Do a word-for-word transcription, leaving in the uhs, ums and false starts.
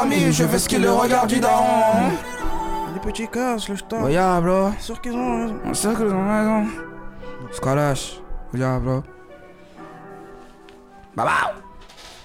Ami, je fais ce qu'il le regarde du daron. Les petits casses, lâche-toi. Ouais, yeah, bro. C'est sûr qu'ils ont raison. C'est sûr qu'ils ont raison. Scalache. Yeah, bro. Bye bye.